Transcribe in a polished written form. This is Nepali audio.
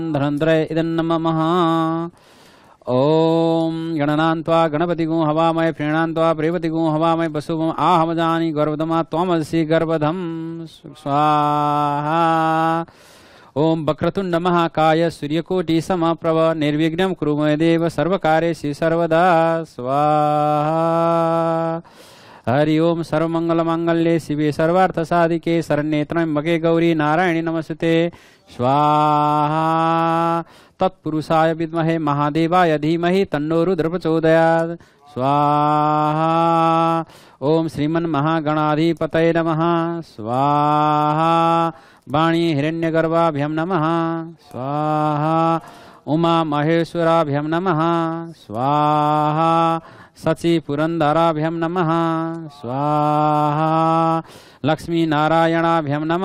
धनंजय इदं नमः। ओम गणनान्त्वा गणपतिगुं हवामहे प्रीणान्त्वा प्रेवतिगुं हवामहे वसुवम् आहमजानि गर्भदमा त्वमसि गर्भधं स्वाहा। ओम वक्रतुंड महाकाय सूर्यकोटि समप्रभ निर्विघ्नं कुरु मे देव सर्वकार्येषु सर्वदा स्वाहा। हरि ओम सर्वमंगल मांगल्ये शिवे सर्वार्थ साधिके शरण्ये त्र्यंबके गौरी नारायणी नमस्ते स्वाहा। तत्पुरुषाय विद्महे महादेवाय धीमहि तन्नो रुद्र प्रचोदयात् स्वाहा। ओम श्रीमन् महागणाधिपतये नमः स्वाहा। वाणी हिरण्यगर्भाभ्यं नमः स्वाहा। उमा महेश्वराभ्यं नमः स्वाहा। सची पुरंदराभ्यं नमः स्वाहा। लक्ष्मी नारायणाभ्यं नमः